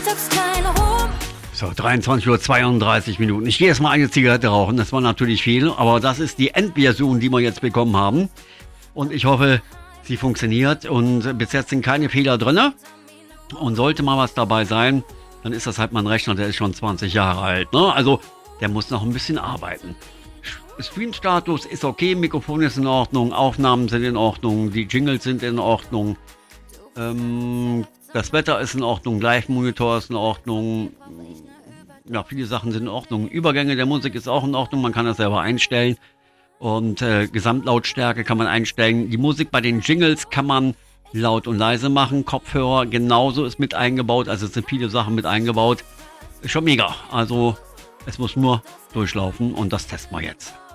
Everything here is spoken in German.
So, 23:32 Uhr. Ich gehe jetzt mal eine Zigarette rauchen. Das war natürlich viel, aber das ist die Endversion, die wir jetzt bekommen haben. Und ich hoffe, sie funktioniert. Und bis jetzt sind keine Fehler drin. Und sollte mal was dabei sein, dann ist das halt mein Rechner, der ist schon 20 Jahre alt. Ne? Also, der muss noch ein bisschen arbeiten. Stream-Status ist okay, Mikrofon ist in Ordnung, Aufnahmen sind in Ordnung, die Jingles sind in Ordnung. Das Wetter ist in Ordnung, Live-Monitor ist in Ordnung. Ja, viele Sachen sind in Ordnung. Übergänge der Musik ist auch in Ordnung, man kann das selber einstellen. Und Gesamtlautstärke kann man einstellen. Die Musik bei den Jingles kann man laut und leise machen. Kopfhörer genauso ist mit eingebaut. Also es sind viele Sachen mit eingebaut. Ist schon mega. Also es muss nur durchlaufen und das testen wir jetzt.